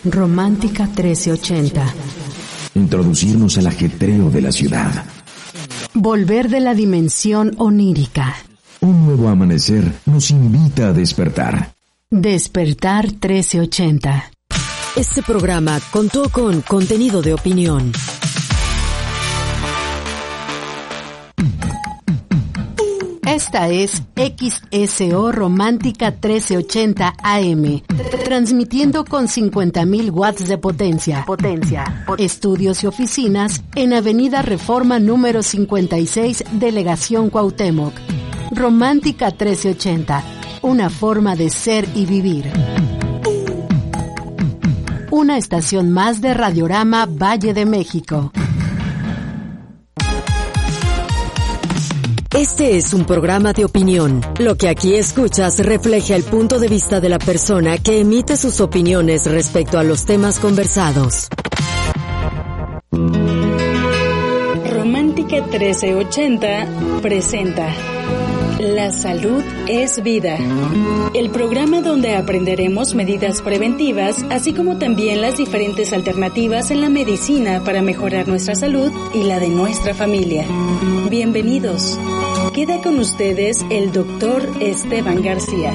Romántica 1380. Introducirnos al ajetreo de la ciudad. Volver de la dimensión onírica. Un nuevo amanecer nos invita a despertar. Despertar 1380. Este programa contó con contenido de opinión. Esta es XSO Romántica 1380 AM, transmitiendo con 50.000 watts de potencia. Estudios y oficinas en Avenida Reforma número 56, Delegación Cuauhtémoc. Romántica 1380, una forma de ser y vivir. Una estación más de Radiorama Valle de México. Este es un programa de opinión. Lo que aquí escuchas refleja el punto de vista de la persona que emite sus opiniones respecto a los temas conversados. Romántica 1380 presenta La salud es vida. El programa donde aprenderemos medidas preventivas, así como también las diferentes alternativas en la medicina para mejorar nuestra salud y la de nuestra familia. Bienvenidos. Queda con ustedes el doctor Esteban García.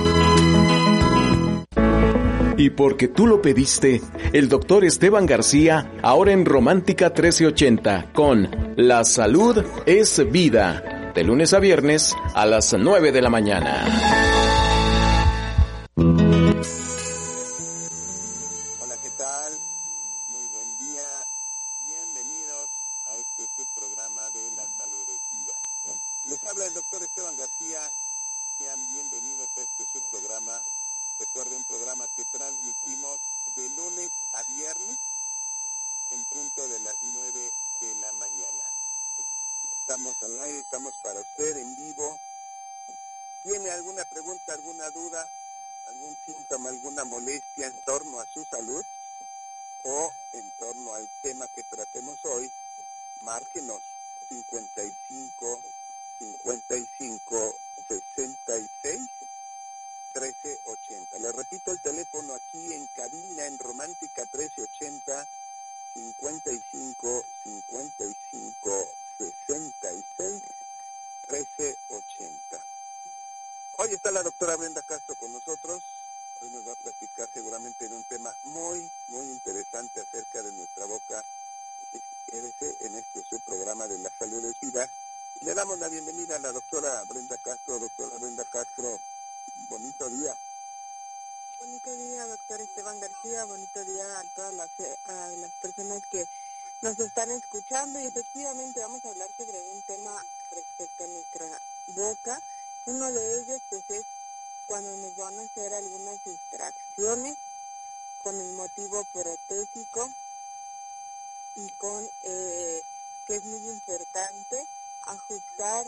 Y porque tú lo pediste, el doctor Esteban García, ahora en Romántica 1380, con La salud es vida, de lunes a viernes a las 9 de la mañana. Hola, ¿qué tal? Muy buen día. Bienvenidos a este subprograma de La salud es vida. Les habla el doctor Esteban García. Sean bienvenidos a este subprograma. Recuerden, un programa que transmitimos de lunes a viernes en punto de las 9 de la mañana. Estamos al aire, estamos para usted en vivo. ¿Tiene alguna pregunta, alguna duda, algún síntoma, alguna molestia en torno a su salud o en torno al tema que tratemos hoy? Márquenos 55 66 1380. Le repito el teléfono aquí en cabina en Romántica 1380, 55 66 1380. Hoy está la doctora Brenda Castro con nosotros. Hoy nos va a platicar seguramente de un tema muy interesante acerca de nuestra boca. Quédese en este subprograma de La salud es vida. Le damos la bienvenida a la doctora Brenda Castro. Doctora Brenda Castro, bonito día. Bonito día, doctor Esteban García. Bonito día a todas las personas que nos están escuchando. Y efectivamente vamos a hablar sobre un tema respecto a nuestra boca. Uno de ellos pues es cuando nos van a hacer algunas extracciones con el motivo protésico y con que es muy importante ajustar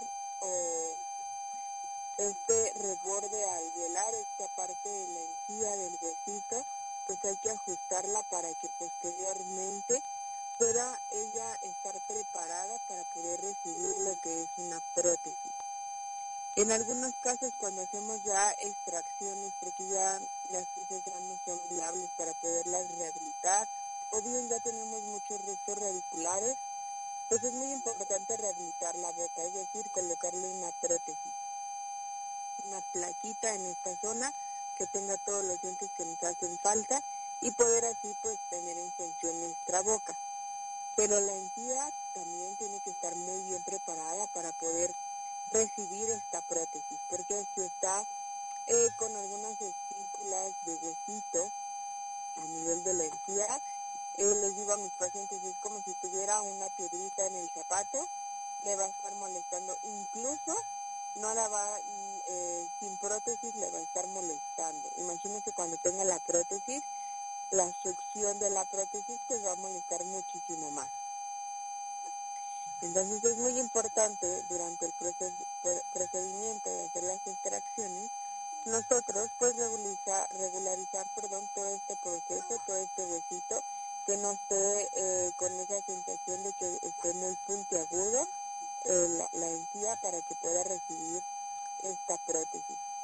este reborde alveolar, esta parte de la encía del huesito, pues hay que ajustarla para que posteriormente pueda ella estar preparada para poder recibir lo que es una prótesis. En algunos casos, cuando hacemos ya extracciones, porque ya las piezas ya no son viables para poderlas rehabilitar, o bien ya tenemos muchos restos radiculares, pues es muy importante rehabilitar la boca, es decir, colocarle una prótesis, una plaquita en esta zona que tenga todos los dientes que nos hacen falta y poder así pues tener en función nuestra boca. Pero la encía también tiene que estar muy bien preparada para poder recibir esta prótesis, porque si está con algunas estípulas de huesito a nivel de la encía, les digo a mis pacientes, es como si tuviera una piedrita en el zapato, le va a estar molestando, incluso no la va, sin prótesis le va a estar molestando. Imagínense cuando tenga la prótesis, la succión de la prótesis pues va a molestar muchísimo más. Entonces es muy importante durante el procedimiento de hacer las extracciones, nosotros pues regularizar todo este proceso, todo este huesito, que no esté con esa sensación de que esté muy puntiagudo la encía para que pueda recibir esta prótesis.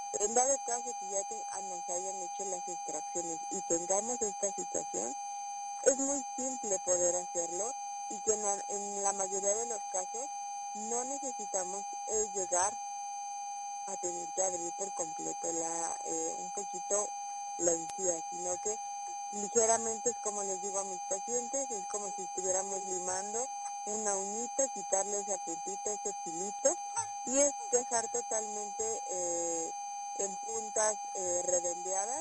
En dado caso que ya nos hayan hecho las extracciones y tengamos esta situación, es muy simple poder hacerlo y que en la mayoría de los casos no necesitamos llegar a tener que abrir por completo un poquito la encía, sino que ligeramente es como les digo a mis pacientes, es como si estuviéramos limando una uñita, quitarle esa puntita, ese filito, y es dejar totalmente en puntas redondeadas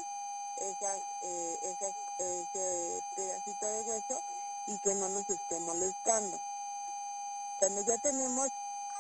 ese pedacito de hueso y que no nos esté molestando. Cuando ya tenemos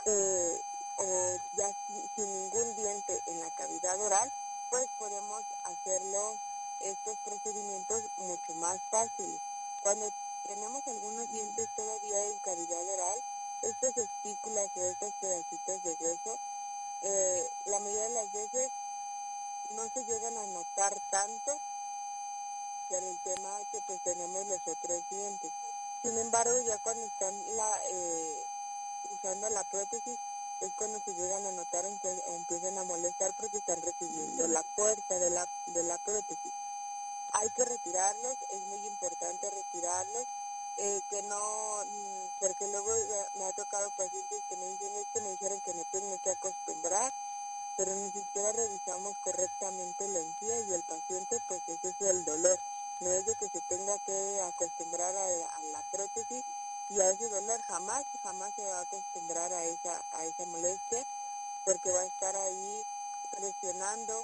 o ya sin ningún diente en la cavidad oral, pues podemos hacerlo estos procedimientos mucho más fáciles. Cuando tenemos algunos dientes todavía en cavidad oral, estas espículas o estos pedacitos de hueso, la mayoría de las veces no se llegan a notar tanto por el tema que pues tenemos los otros dientes. Sin embargo, ya cuando están usando la prótesis, es cuando se llegan a notar o empiezan a molestar porque están recibiendo la fuerza de la prótesis. Hay que retirarlos, es muy importante retirarlos, que no, porque luego me ha tocado pacientes que me dicen, es que me dijeron que me tengo que acostumbrar, pero ni siquiera revisamos correctamente la encía y el paciente, pues ese es el dolor. No es de que se tenga que acostumbrar a la prótesis y a ese dolor, jamás se va a acostumbrar a esa molestia, porque va a estar ahí presionando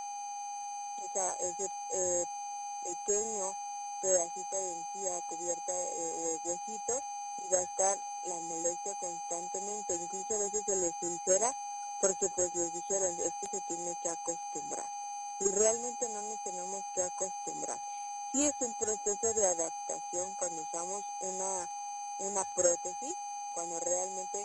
ese pequeño pedacito de encía cubierta o huesito, y va a estar la molestia constantemente, incluso a veces se les ulcera porque pues les dijeron, es que se tiene que acostumbrar, y realmente no nos tenemos que acostumbrar. Sí es un proceso de adaptación cuando usamos una prótesis, cuando realmente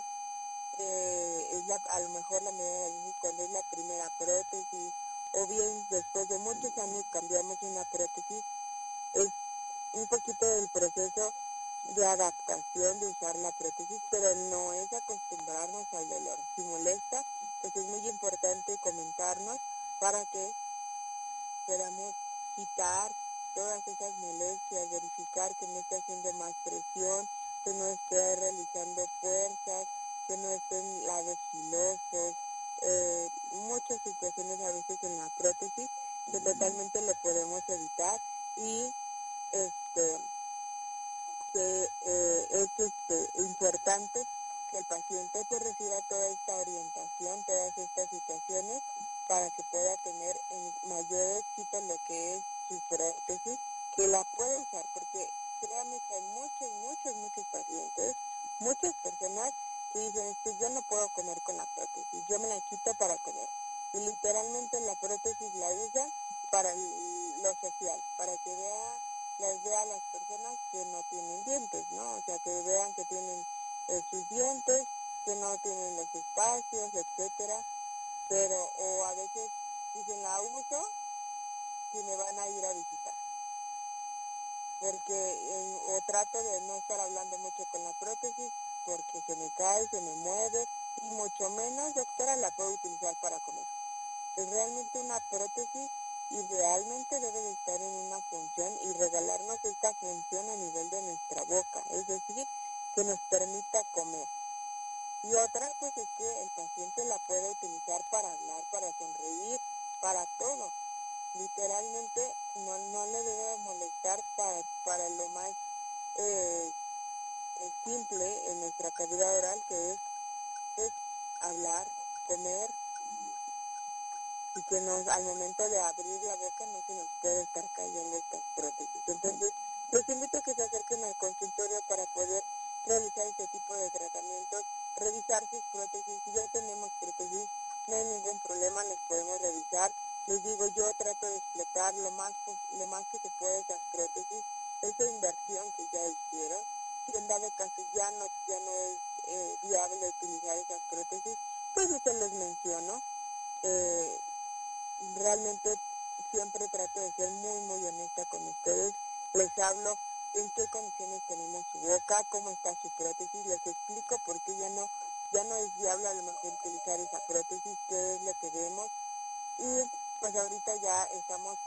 a lo mejor la mayoría de las veces cuando es la primera prótesis, o bien después de muchos años cambiamos una prótesis, es un poquito del proceso de adaptación de usar la prótesis, pero no es acostumbrarnos al dolor. Si molesta, pues es muy importante comentarnos para que podamos quitar todas esas molestias, verificar que no esté haciendo más presión, que no esté realizando fuerzas, que no estén lados filosos, muchas situaciones a veces en la prótesis que totalmente lo podemos evitar, y que es importante que el paciente pues reciba toda esta orientación, todas estas situaciones, para que pueda tener en mayor éxito lo que es su prótesis, que la puede usar, porque créanme que hay muchos pacientes, muchas personas que dicen, es que yo no puedo comer con la prótesis, yo me la quito para comer, y literalmente la prótesis la usan para lo social, para que las vea las personas que no tienen dientes, ¿no? O sea, que vean que tienen sus dientes, que no tienen los espacios, etcétera, pero, o a veces dicen, la uso si me van a ir a visitar, porque o trato de no estar hablando mucho con la prótesis, porque se me cae, se me mueve, y mucho menos, doctora, la puedo utilizar para comer. Es realmente una prótesis idealmente debe de estar en una función y regalarnos esta función a nivel de nuestra boca, es decir, que nos permita comer. Y otra pues es que el paciente la puede utilizar para hablar, para sonreír, para todo. Literalmente no le debe molestar para lo más simple en nuestra cavidad oral, que es pues hablar, comer, y que al momento de abrir la boca no se nos puede estar cayendo estas prótesis. Entonces, los invito a que se acerquen al consultorio para poder realizar este tipo de tratamientos, revisar sus prótesis. Si ya tenemos prótesis, no hay ningún problema, las podemos revisar. Les digo, yo trato de explotar lo más que se puede esas prótesis, esa inversión que ya hicieron. Si en dado caso ya no es viable utilizar esas prótesis, pues yo se los menciono. Realmente siempre trato de ser muy honesta con ustedes. Les hablo en qué condiciones tenemos su boca, cómo está su prótesis, les explico por qué ya no es viable a lo mejor utilizar esa prótesis, qué es lo que vemos, Y pues ahorita ya estamos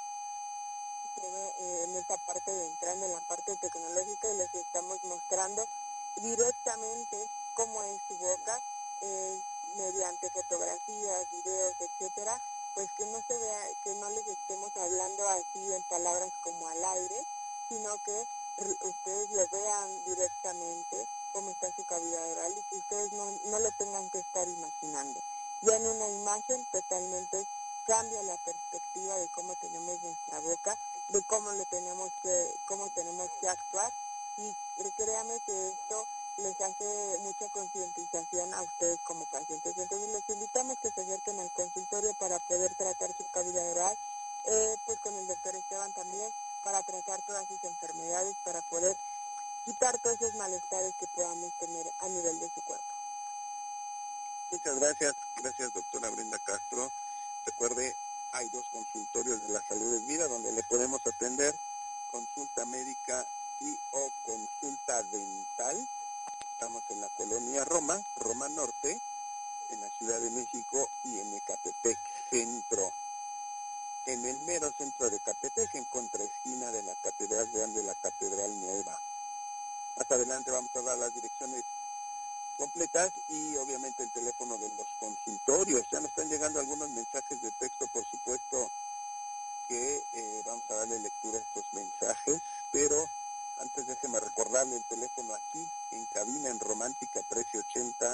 en esta parte de entrando en la parte tecnológica y les estamos mostrando directamente cómo es su boca, mediante fotografías, videos, etcétera, pues que no se vea, que no les estemos hablando así en palabras como al aire, sino que ustedes lo vean directamente cómo está su cavidad oral y que ustedes no lo tengan que estar imaginando. Ya en una imagen totalmente cambia la perspectiva de cómo tenemos nuestra boca, de cómo tenemos que actuar, y créanme que esto les hace mucha concientización a ustedes como pacientes. Entonces les invitamos que se acerquen al consultorio para poder tratar su cavidad oral, pues con el doctor Esteban también, para tratar todas sus enfermedades, para poder quitar todos esos malestares que podamos tener a nivel de su cuerpo. Muchas gracias doctora Brenda Castro. Recuerde, hay 2 consultorios de la Salud es Vida donde le podemos atender consulta médica y o consulta dental. Estamos en la colonia Roma Norte, en la Ciudad de México, y en Ecatepec Centro. En el mero centro de Ecatepec, en contraesquina de la Catedral Grande, la Catedral Nueva. Más adelante vamos a dar las direcciones completas y obviamente el teléfono de los consultorios. Ya nos están llegando algunos mensajes de texto, por supuesto que vamos a darle lectura a estos mensajes, pero antes déjeme recordarle el teléfono aquí en cabina en Romántica 1380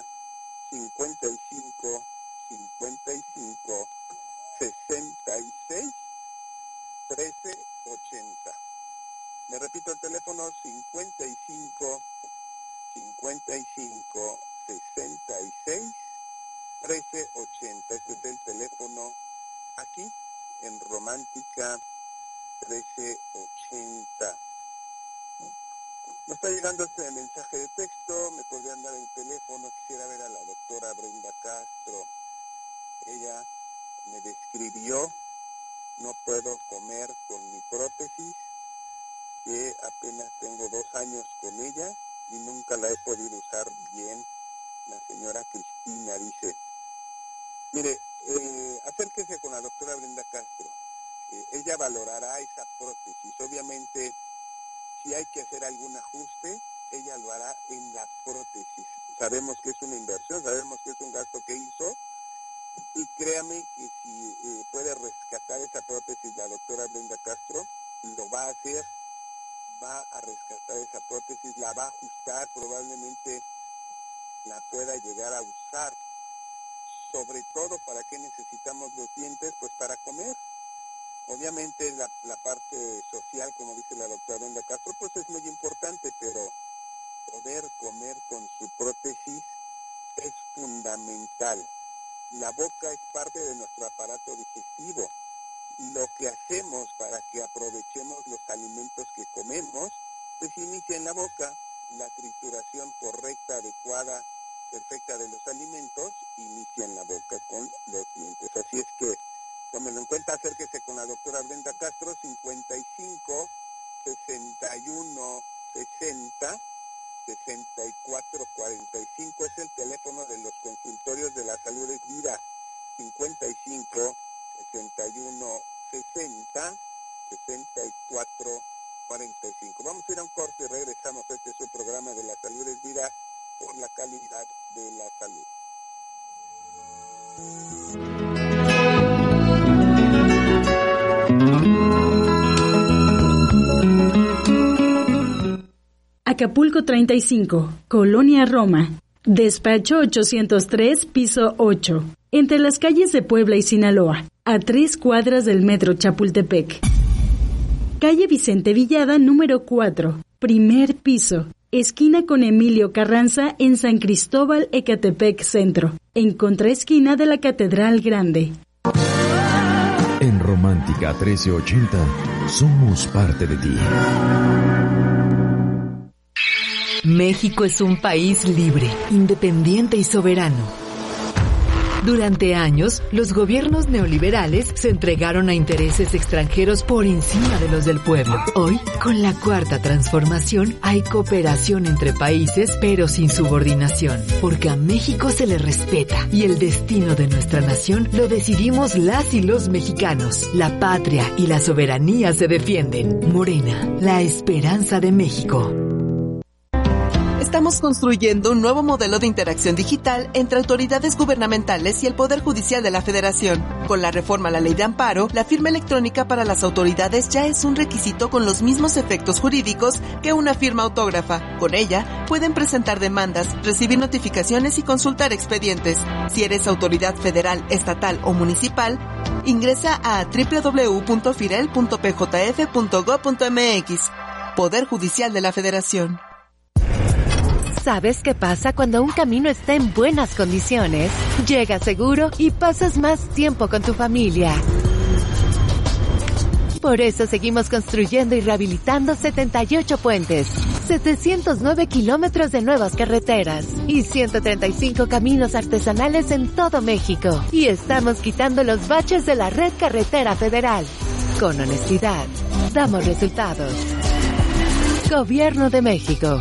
55 55 66 1380. Me repito el teléfono 55 55 66 1380. Este es el teléfono aquí en Romántica 1380. Me está llegando este mensaje de texto, me podrían dar el teléfono, quisiera ver a la doctora Brenda Castro. Ella me describió, no puedo comer con mi prótesis, que apenas tengo 2 años con ella y nunca la he podido usar bien. La señora Cristina dice, mire, acérquese con la doctora Brenda Castro, ella valorará esa prótesis. Obviamente, si hay que hacer algún ajuste, ella lo hará en la prótesis. Sabemos que es una inversión, sabemos que es un gasto que hizo, y créame que si puede rescatar esa prótesis la doctora Brenda Castro, lo va a hacer, va a rescatar esa prótesis, la va a ajustar, probablemente la pueda llegar a usar. Sobre todo, ¿para qué necesitamos los dientes? Pues para comer. Obviamente la parte social, como dice la doctora Brenda Castro, pues es muy importante, pero poder comer con su prótesis es fundamental. La boca es parte de nuestro aparato digestivo. Lo que hacemos para que aprovechemos los alimentos que comemos, pues inicia en la boca. La trituración correcta, adecuada, perfecta de los alimentos inicia en la boca con los dientes. Así es que tómenlo en cuenta, acérquese con la doctora Brenda Castro, 55 61 60 64 45 es el teléfono de los consultorios de la Salud es Vida, 55 61 60 64 45. Vamos a ir a un corte y regresamos. Este es su programa de la Salud es Vida, por la calidad de la salud. Acapulco 35, Colonia Roma, despacho 803, piso 8, entre las calles de Puebla y Sinaloa, a 3 cuadras del metro Chapultepec. Calle Vicente Villada, número 4, primer piso, esquina con Emilio Carranza en San Cristóbal, Ecatepec Centro, en contraesquina de la Catedral Grande. En Romántica 1380, somos parte de ti. México es un país libre, independiente y soberano. Durante años, los gobiernos neoliberales se entregaron a intereses extranjeros por encima de los del pueblo. Hoy, con la cuarta transformación, hay cooperación entre países, pero sin subordinación, porque a México se le respeta y el destino de nuestra nación lo decidimos las y los mexicanos. La patria y la soberanía se defienden. Morena, la esperanza de México. Estamos construyendo un nuevo modelo de interacción digital entre autoridades gubernamentales y el Poder Judicial de la Federación. Con la reforma a la Ley de Amparo, la firma electrónica para las autoridades ya es un requisito con los mismos efectos jurídicos que una firma autógrafa. Con ella, pueden presentar demandas, recibir notificaciones y consultar expedientes. Si eres autoridad federal, estatal o municipal, ingresa a www.firel.pjf.gov.mx. Poder Judicial de la Federación. ¿Sabes qué pasa cuando un camino está en buenas condiciones? Llegas seguro y pasas más tiempo con tu familia. Por eso seguimos construyendo y rehabilitando 78 puentes, 709 kilómetros de nuevas carreteras y 135 caminos artesanales en todo México. Y estamos quitando los baches de la red carretera federal. Con honestidad, damos resultados. Gobierno de México.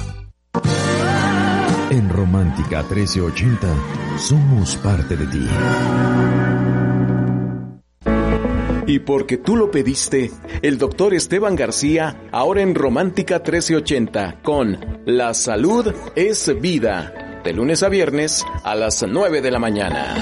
En Romántica 1380, somos parte de ti. Y porque tú lo pediste, el doctor Esteban García, ahora en Romántica 1380, con La Salud es Vida, de lunes a viernes a las 9 de la mañana.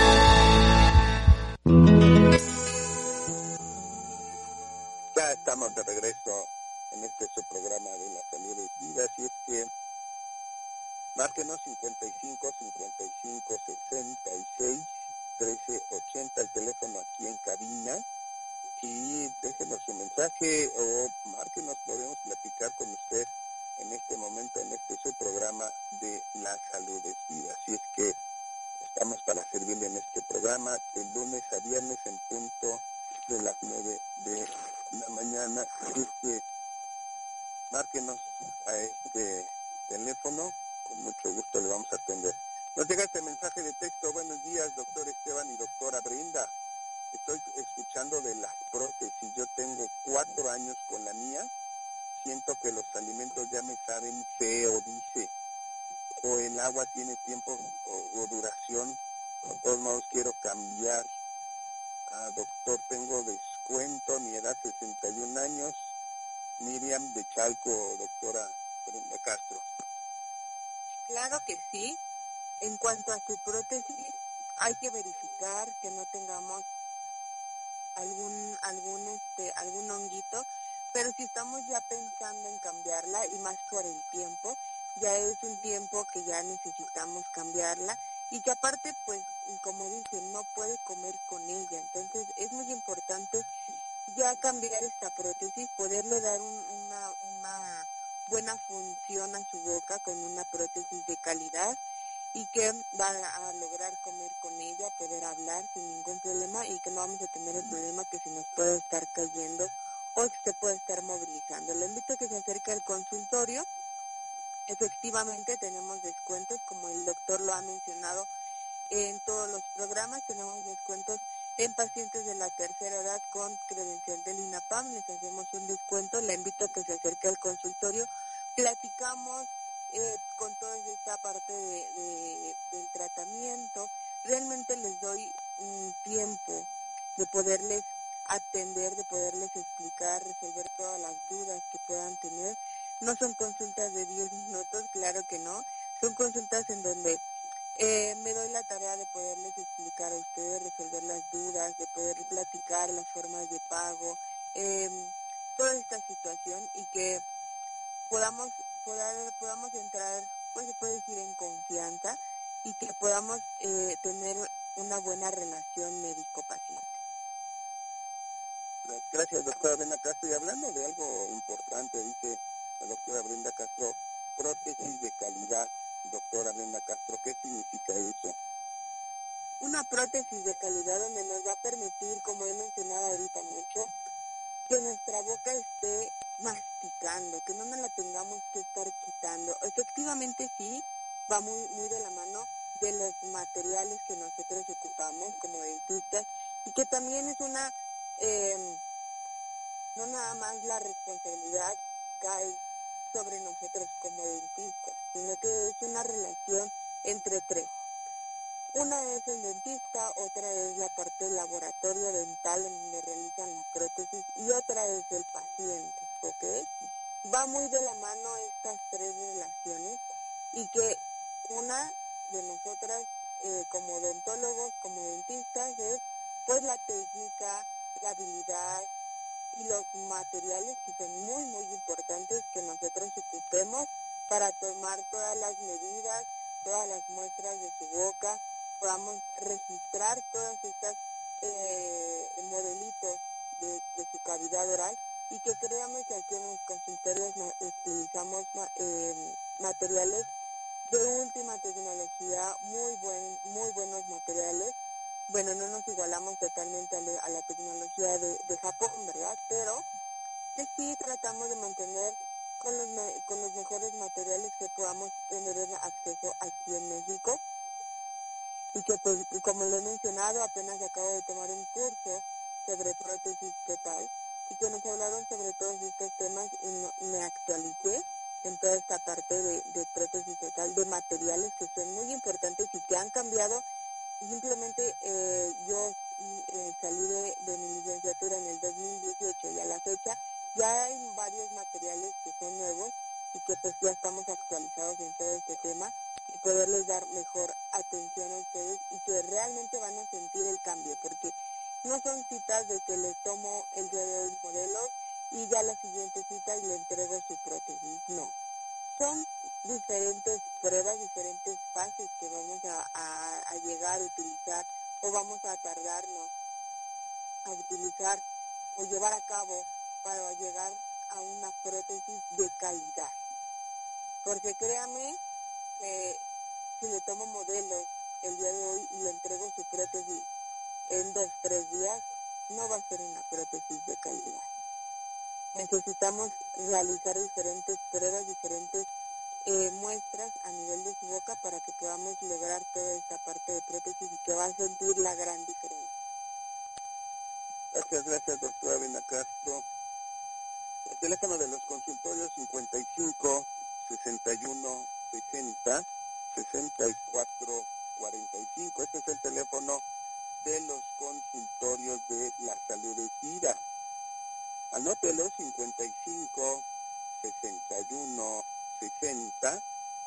Ya estamos de regreso en este su programa de La Salud es Vida, así es que márquenos 55 55 66 13 80, el teléfono aquí en cabina, y déjenos su mensaje o márquenos, podemos platicar con usted en este momento, en este su programa de La Salud es Vida. Así es que estamos para servirle en este programa de lunes a viernes en punto de las 9 de la mañana. Así es que márquenos a este teléfono. Con mucho gusto le vamos a atender. Nos llega este mensaje de texto. Buenos días, doctor Esteban y doctora Brenda. Estoy escuchando de las prótesis. Yo tengo 4 años con la mía. Siento que los alimentos ya me saben feo, dice. O el agua tiene tiempo o duración. De todos modos quiero cambiar. Doctor, tengo descuento. Mi edad 61 años. Miriam de Chalco, doctora Brenda Castro. Claro que sí. En cuanto a su prótesis, hay que verificar que no tengamos algún honguito, pero si estamos ya pensando en cambiarla, y más por el tiempo, ya es un tiempo que ya necesitamos cambiarla, y que aparte, pues, como dicen, no puede comer con ella. Entonces, es muy importante ya cambiar esta prótesis, poderle dar una buena función a su boca con una prótesis de calidad, y que va a lograr comer con ella, poder hablar sin ningún problema, y que no vamos a tener el problema que se nos puede estar cayendo o que se puede estar movilizando. Le invito a que se acerque al consultorio. Efectivamente tenemos descuentos, como el doctor lo ha mencionado en todos los programas. Tenemos descuentos en pacientes de la tercera edad con credencial del INAPAM. Les hacemos un descuento. Le invito a que se acerque al consultorio. Platicamos con toda esta parte del tratamiento. Realmente les doy un tiempo de poderles atender, de poderles explicar, resolver todas las dudas que puedan tener. No son consultas de 10 minutos, claro que no. Son consultas en donde me doy la tarea de poderles explicar a ustedes, resolver las dudas, de poder platicar las formas de pago, toda esta situación, y que podamos entrar, pues se puede decir, en confianza, y que podamos tener una buena relación médico-paciente. Gracias, doctora Brenda Castro. Y hablando de algo importante, dice la doctora Brenda Castro, prótesis de calidad. Doctora Brenda Castro, ¿qué significa eso? Una prótesis de calidad donde nos va a permitir, como he mencionado ahorita mucho, que nuestra boca esté masticando, que no nos la tengamos que estar quitando. Efectivamente sí, va muy de la mano de los materiales que nosotros ocupamos como dentistas, y que también es una, no nada más la responsabilidad cae sobre nosotros como dentistas, sino que es una relación entre tres. Una es el dentista, otra es la parte del laboratorio dental en donde realizan la prótesis, y otra es el paciente, ¿ok? Va muy de la mano estas tres relaciones, y que una de nosotras como odontólogos, como dentistas, es pues la técnica, la habilidad y los materiales, que son muy muy importantes que nosotros ocupemos para tomar todas las medidas, todas las muestras de su boca, podamos registrar todas estas modelitos de su cavidad oral, y que créanme que aquí en los consultorios utilizamos materiales de última tecnología, muy buenos materiales. Bueno, no nos igualamos totalmente a la tecnología de Japón, ¿verdad? Pero que sí tratamos de mantener con los mejores materiales que podamos tener acceso aquí en México. Y que, pues, como lo he mencionado, apenas acabo de tomar un curso sobre prótesis total, y que nos hablaron sobre todos estos temas, y me actualicé en toda esta parte de prótesis total, de materiales que son muy importantes y que han cambiado. Simplemente yo salí de mi licenciatura en el 2018, y a la fecha ya hay varios materiales que son nuevos, y que pues ya estamos actualizados en todo este tema, y poderles dar mejor atención a ustedes, y que realmente van a sentir el cambio, porque no son citas de que les tomo el día de hoy modelos y ya la siguiente cita y le entrego su prótesis. No, son diferentes pruebas, diferentes fases que vamos a llegar a utilizar, o vamos a tardarnos a utilizar o llevar a cabo para llegar a una prótesis de calidad. Porque créame que si le tomo modelos el día de hoy y le entrego su prótesis en 2-3 días, no va a ser una prótesis de calidad. Necesitamos realizar diferentes pruebas, diferentes muestras a nivel de su boca, para que podamos lograr toda esta parte de prótesis, y que va a sentir la gran diferencia. Gracias, doctora Brenda Castro. El teléfono de los consultorios 55 61 60 64 45. Este es el teléfono de los consultorios de La Salud es Vida. Anótelo: 55 61 60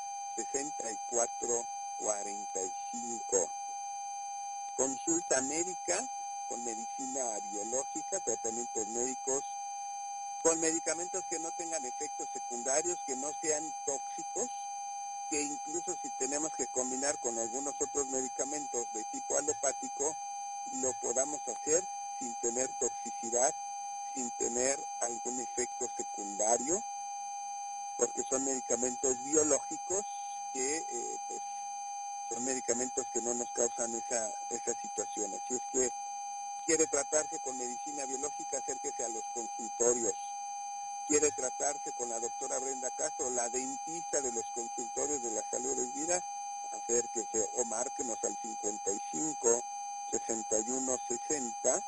64 45. Consulta médica con medicina biológica, tratamientos médicos con medicamentos que no tengan efectos secundarios, que no sean tóxicos, que incluso si tenemos que combinar con algunos otros medicamentos de tipo alopático, lo podamos hacer sin tener toxicidad, sin tener algún efecto secundario, porque son medicamentos biológicos que pues son medicamentos que no nos causan esa situación. Así es que quiere tratarse con medicina biológica, acérquese a los consultorios. Quiere tratarse con la doctora Brenda Castro, la dentista de los consultorios de La Salud es Vida, acérquese o márquenos al 55 61 60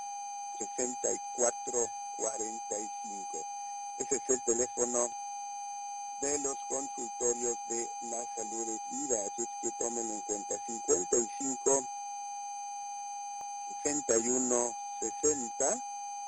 64 45. Ese es el teléfono de los consultorios de La Salud es Vida, así es que tómenlo en cuenta: 55 61 60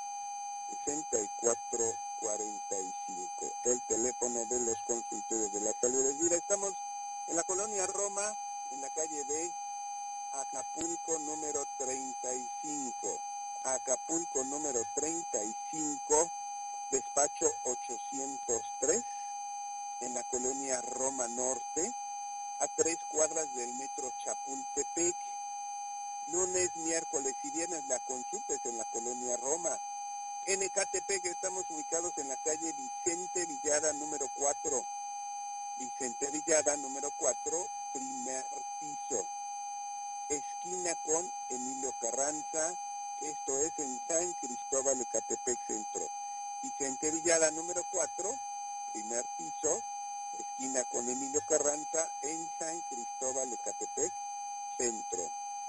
64 45, el teléfono de los consultorios de La Salud es Vida. Estamos en la colonia Roma, en la calle de Acapulco número 35, Acapulco número 35, despacho 803, en la colonia Roma Norte, a 3 cuadras del metro Chapultepec. Lunes, miércoles y viernes la consulta es en la colonia Roma. En Ecatepec estamos ubicados en la calle Vicente Villada número 4. Vicente Villada número 4, primer piso. Esquina con Emilio Carranza, esto es en San Cristóbal, Ecatepec Centro. Vicente Villada número 4, primer piso, esquina con Emilio Carranza, en San Cristóbal, Ecatepec, Centro.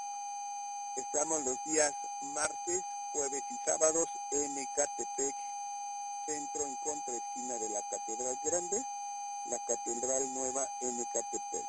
Estamos los días martes, jueves y sábados en Ecatepec Centro, en contraesquina de la Catedral Grande, la Catedral Nueva en Ecatepec.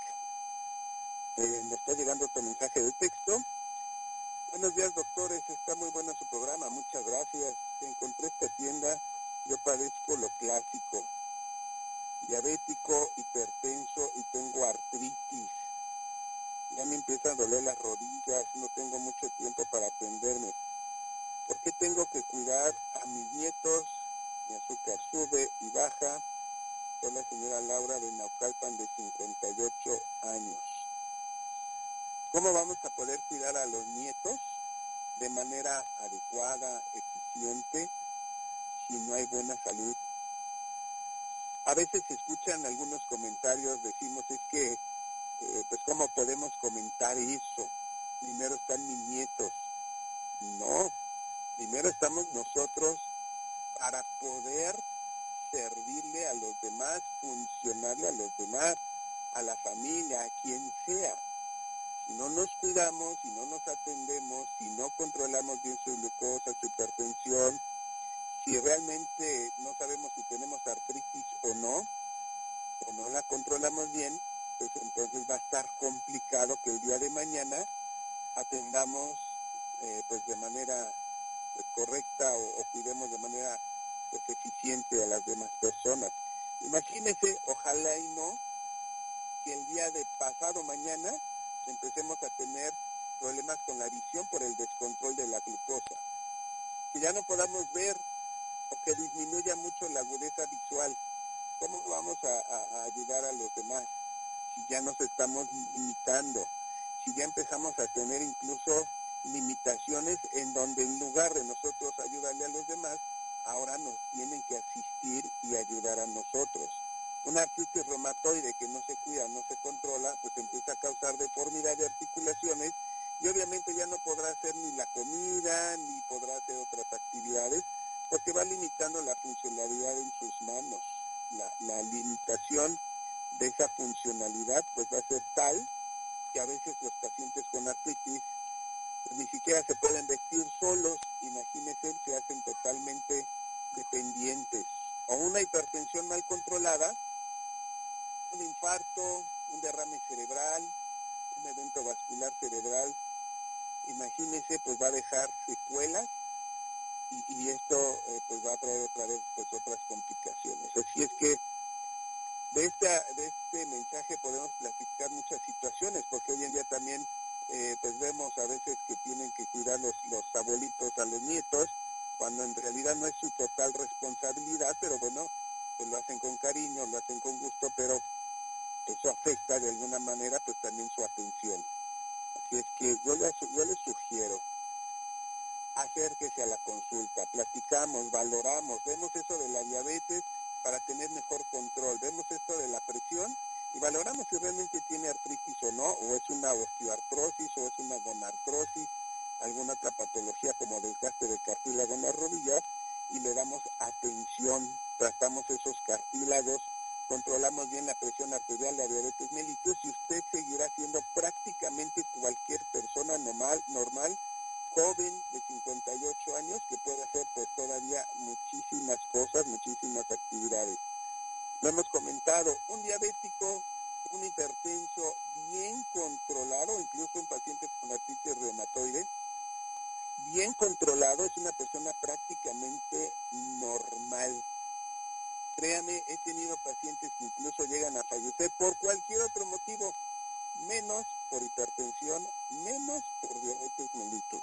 Nos está llegando otro mensaje de texto. Buenos días, doctores, está muy bueno su programa, muchas gracias. Encontré esta tienda, yo padezco lo clásico, diabético, hipertenso y tengo artritis. Ya me empiezan a doler las rodillas, no tengo mucho tiempo para atenderme. ¿Por qué tengo que cuidar a mis nietos? Mi azúcar sube y baja. Soy la señora Laura de Naucalpan, de 58 años. ¿Cómo vamos a poder cuidar a los nietos de manera adecuada, eficiente, si no hay buena salud? A veces se escuchan algunos comentarios, decimos, es que, pues, ¿cómo podemos comentar eso? Primero están mis nietos. No, primero estamos nosotros para poder servirle a los demás, funcionarle a los demás, a la familia, a quien sea. Si no nos cuidamos, si no nos atendemos, si no controlamos bien su glucosa, su hipertensión, si realmente no sabemos si tenemos artritis o no la controlamos bien, pues entonces va a estar complicado que el día de mañana atendamos pues de manera pues correcta o cuidemos de manera pues eficiente a las demás personas. Imagínese, ojalá y no, que el día de pasado mañana empecemos a tener problemas con la visión por el descontrol de la glucosa, que ya no podamos ver o que disminuya mucho la agudeza visual. ¿Cómo vamos a ayudar a los demás si ya nos estamos limitando? Si ya empezamos a tener incluso limitaciones en donde en lugar de nosotros ayudarle a los demás, ahora nos tienen que asistir y ayudar a nosotros. Una artritis reumatoide que no se cuida, no se controla, pues empieza a causar deformidad de articulaciones y obviamente ya no podrá hacer ni la comida, ni podrá hacer otras actividades, porque va limitando la funcionalidad en sus manos. La limitación de esa funcionalidad pues va a ser tal que a veces los pacientes con artritis pues ni siquiera se pueden vestir solos, imagínense, se hacen totalmente dependientes. O una hipertensión mal controlada, un infarto, un derrame cerebral, un evento vascular cerebral, imagínense, pues va a dejar secuelas y esto pues va a traer otra vez pues otras complicaciones. Así es que de este mensaje podemos platicar muchas situaciones, porque hoy en día también pues vemos a veces que tienen que cuidar los abuelitos a los nietos, cuando en realidad no es su total responsabilidad, pero bueno, pues lo hacen con cariño, lo hacen con gusto, pero eso afecta de alguna manera pues también su atención. Así es que yo les sugiero, acérquese a la consulta, platicamos, valoramos, vemos eso de la diabetes para tener mejor control, vemos esto de la presión y valoramos si realmente tiene artritis o no, o es una osteoartrosis o es una gonartrosis, alguna otra patología como desgaste de cartílago en las rodillas, y le damos atención, tratamos esos cartílagos, controlamos bien la presión arterial, la diabetes mellitus, y usted seguirá siendo prácticamente cualquier persona normal, joven de 58 años, que puede hacer pues todavía muchísimas cosas, muchísimas actividades. Lo hemos comentado, un diabético, un hipertenso bien controlado, incluso un paciente con artritis reumatoide, bien controlado, es una persona prácticamente normal. Créame, he tenido pacientes que incluso llegan a fallecer por cualquier otro motivo, menos por hipertensión, menos por diabetes mellitus.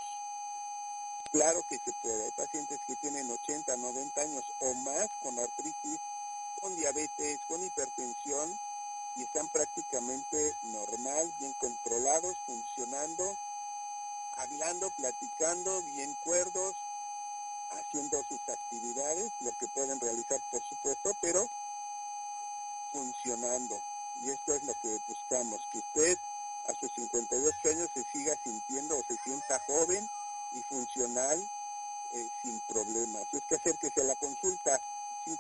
Claro que se puede. Hay pacientes que tienen 80, 90 años o más con artritis, con diabetes, con hipertensión, y están prácticamente normal, bien controlados, funcionando, hablando, platicando, bien cuerdos, haciendo sus actividades, lo que pueden realizar por supuesto, pero funcionando. Y esto es lo que buscamos, que usted a sus 58 años se siga sintiendo o se sienta joven y funcional sin problemas. Es que acérquese a la consulta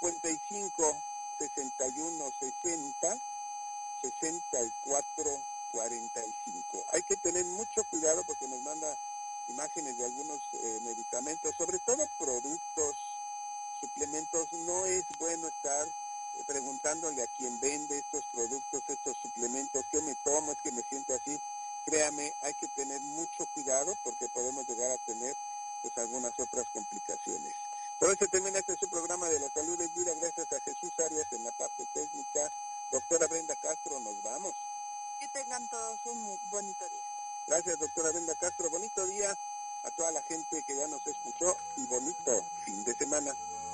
55 61 60 64 45. Hay que tener mucho cuidado porque nos manda imágenes de algunos medicamentos, sobre todo productos, suplementos. No es bueno estar preguntándole a quien vende estos productos, estos suplementos, ¿qué me tomo? Es que me siento así. Créame, hay que tener mucho cuidado porque podemos llegar a tener pues algunas otras complicaciones. Por eso termina su programa de La Salud es Vida. Gracias a Jesús Arias en la parte técnica. Doctora Brenda Castro, nos vamos. Que tengan todos un bonito día. Gracias, doctora Brenda Castro. Bonito día a toda la gente que ya nos escuchó y bonito fin de semana.